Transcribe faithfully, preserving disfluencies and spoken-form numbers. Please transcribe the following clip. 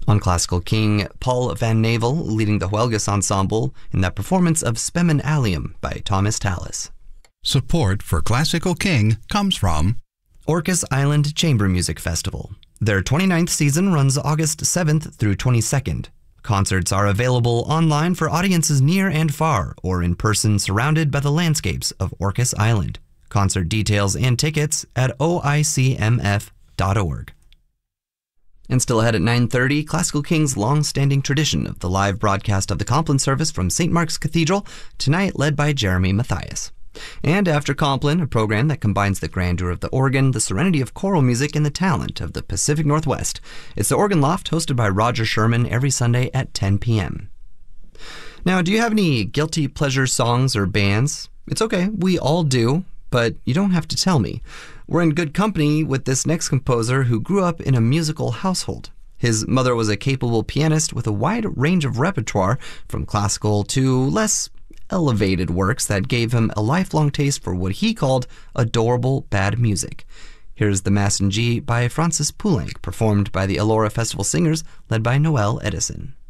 On Classical King, Paul van Navel leading the Huelgas Ensemble in that performance of Spem and Allium by Thomas Tallis. Support for Classical King comes from Orcas Island Chamber Music Festival. Their twenty-ninth season runs August seventh through twenty-second. Concerts are available online for audiences near and far, or in person surrounded by the landscapes of Orcas Island. Concert details and tickets at O I C M F dot org. And still ahead at nine thirty, Classical King's long-standing tradition of the live broadcast of the Compline service from Saint Mark's Cathedral, tonight led by Jeremy Matthias. And after Compline, a program that combines the grandeur of the organ, the serenity of choral music, and the talent of the Pacific Northwest. It's the Organ Loft, hosted by Roger Sherman every Sunday at ten p.m. Now, do you have any guilty pleasure songs or bands? It's okay, we all do, but you don't have to tell me. We're in good company with this next composer who grew up in a musical household. His mother was a capable pianist with a wide range of repertoire, from classical to less elevated works that gave him a lifelong taste for what he called adorable bad music. Here's the Mass in G by Francis Poulenc, performed by the Elora Festival Singers, led by Noel Edison.